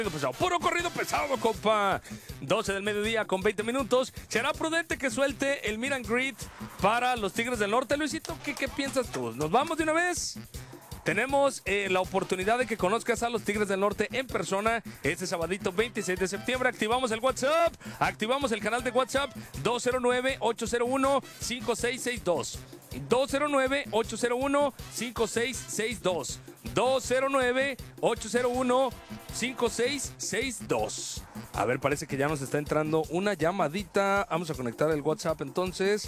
Pesado, puro corrido pesado, compa. 12 del mediodía con 20 minutos. ¿Será prudente que suelte el meet and greet para los Tigres del Norte, Luisito? ¿Qué piensas tú? ¿Nos vamos de una vez? Tenemos la oportunidad de que conozcas a los Tigres del Norte en persona este sabadito 26 de septiembre. Activamos el WhatsApp, activamos el canal de WhatsApp 209-801-5662. 209-801-5662. 209-801-5662. A ver, parece que ya nos está entrando una llamadita. Vamos a conectar el WhatsApp entonces.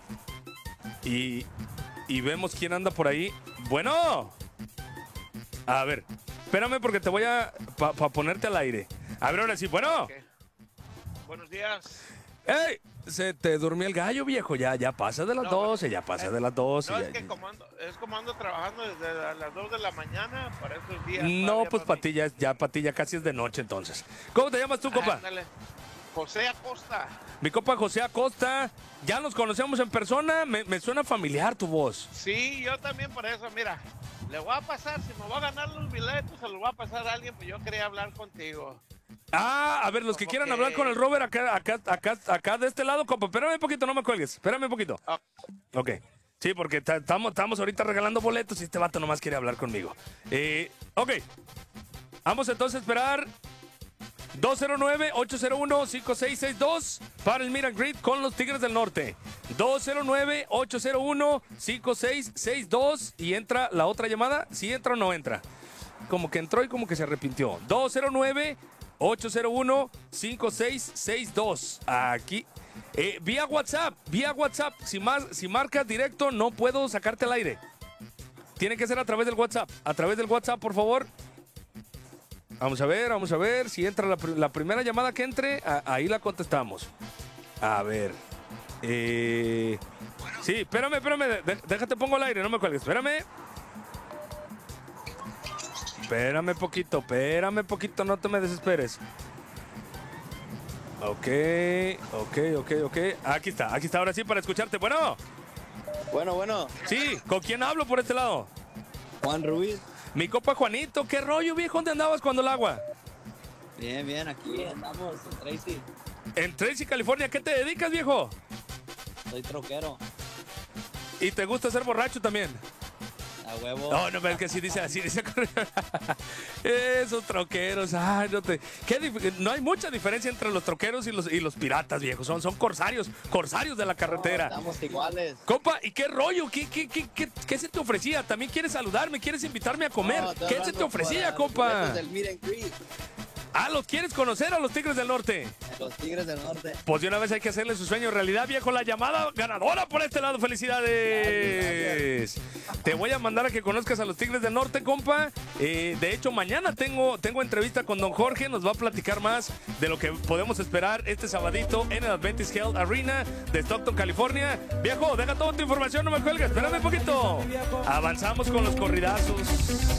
Y vemos quién anda por ahí. Bueno. A ver, espérame porque te voy a ponerte al aire. A ver, ahora sí, bueno. Okay. Buenos días. ¡Ey! Se te durmió el gallo, viejo. Ya pasa de las 12, ya pasa de las 12. No, es que como ando trabajando desde las 2 de la mañana para estos días. No, pues Patilla casi es de noche entonces. ¿Cómo te llamas tú, compa? Ándale. José Acosta. Mi compa José Acosta. Ya nos conocemos en persona. Me suena familiar tu voz. Sí, yo también por eso, mira. Le voy a pasar, si me voy a ganar los billetes, se los voy a pasar a alguien, pues yo quería hablar contigo. Ah, a ver, los que quieran hablar con el Robert acá de este lado, compa. Espérame un poquito, no me cuelgues. Espérame un poquito. Ok. Sí, porque estamos ahorita regalando boletos y este vato nomás quiere hablar conmigo. Ok. Vamos entonces a esperar 209-801-5662 para el meet and greet con los Tigres del Norte. 209-801-5662. ¿Y entra la otra llamada? ¿Sí entra o no entra? Como que entró y como que se arrepintió. 209-801-5662. Aquí. Vía WhatsApp. Si marcas directo, no puedo sacarte al aire. Tiene que ser a través del WhatsApp. A través del WhatsApp, por favor. Vamos a ver si entra la primera llamada que entre, ahí la contestamos. A ver. Sí, espérame. Déjate, pongo al aire, no me cuelgues. Espérame poquito, no te me desesperes. Ok. Aquí está, ahora sí para escucharte. Bueno. Sí, ¿con quién hablo por este lado? Juan Ruiz. Mi compa Juanito, ¿qué rollo, viejo? ¿Dónde andabas cuando el agua? Bien, aquí andamos en Tracy. En Tracy, California. ¿Qué te dedicas, viejo? Soy troquero. ¿Y te gusta ser borracho también? A huevo. No, es que así dice. Esos troqueros, ay, no hay mucha diferencia entre los troqueros y los piratas, viejo. Son corsarios de la carretera. No, estamos iguales. Compa, ¿y qué rollo? ¿Qué se te ofrecía? ¿También quieres saludarme? ¿Quieres invitarme a comer? No, ¿Qué se te ofrecía, compa? Del meet and greet. Ah, ¿los quieres conocer a los Tigres del Norte? Los Tigres del Norte. Pues de una vez hay que hacerle su sueño realidad, viejo. La llamada ganadora por este lado. ¡Felicidades! Gracias. Te voy a mandar a que conozcas a los Tigres del Norte, compa. De hecho, mañana tengo entrevista con don Jorge. Nos va a platicar más de lo que podemos esperar este sabadito en el Adventist Health Arena de Stockton, California. Viejo, deja toda tu información, no me cuelgues. Espérame un poquito. Avanzamos con los corridazos.